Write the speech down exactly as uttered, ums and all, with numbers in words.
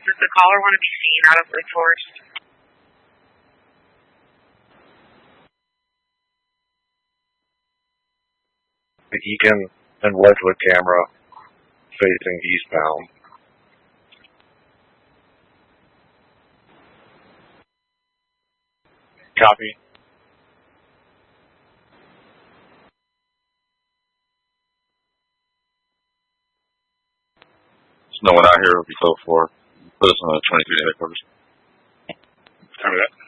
Does the caller want to be seen out of Lake Forest? The Eakin and Wedgwood camera facing eastbound. Copy. No one out here will be code for. Put us on a twenty-three to headquarters. Copy that.